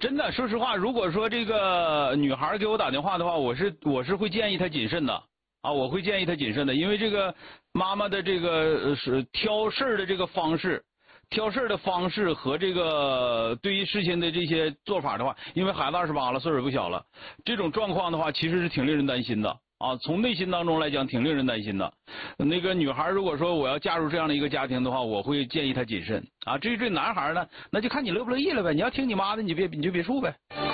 真的，说实话，如果说这个女孩给我打电话的话，我是会建议她谨慎的啊，我会建议她谨慎的，因为这个妈妈的这个是挑事儿的这个方式。挑事儿的方式和这个对于事情的这些做法的话，因为孩子28了，岁数也不小了，这种状况的话，其实是挺令人担心的啊。从内心当中来讲，挺令人担心的。那个女孩如果说我要嫁入这样的一个家庭的话，我会建议她谨慎啊。至于这男孩呢，那就看你乐不乐意了呗。你要听你妈的，你就别处呗。